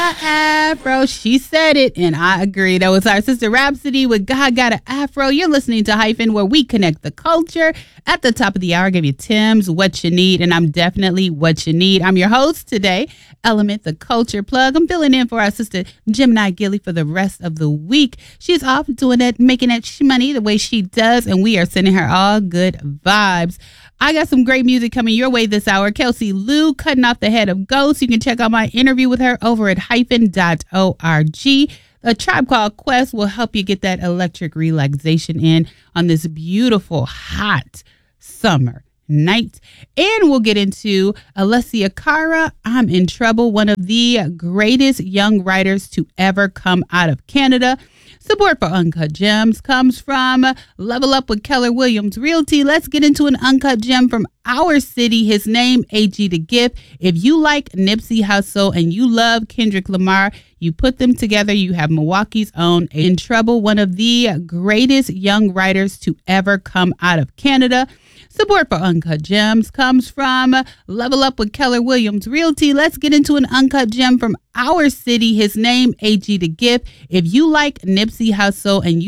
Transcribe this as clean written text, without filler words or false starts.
afro. She said it, and I agree. That was our sister Rhapsody with God Got an Afro. You're listening to Hyphen, where we connect the culture. At the top of the hour, I give you Tim's What You Need, and I'm definitely what you need. I'm your host today, Element, the culture plug. I'm filling in for our sister Gemini Gilly for the rest of the week. She's off doing it, making that money the way she does, and we are sending her all good vibes. I got some great music coming your way this hour. Kelsey Lou, Cutting Off the Head of Ghosts. You can check out my interview with her over at hyphen.org. A Tribe Called Quest will help you get that electric relaxation in on this beautiful, hot summer night. And we'll get into Alessia Cara, I'm in Trouble, one of the greatest young writers to ever come out of Canada. Support for Uncut Gems comes from Level Up with Keller Williams Realty. Let's get into an uncut gem from our city. His name, A.G. The Gift. If you like Nipsey Hussle and you love Kendrick Lamar, you put them together, you have Milwaukee's own In Trouble, one of the greatest young writers to ever come out of Canada. Support for Uncut Gems comes from Level Up with Keller Williams Realty. Let's get into an uncut gem from our city. His name, A.G. The Gift. If you like Nipsey Hussle and you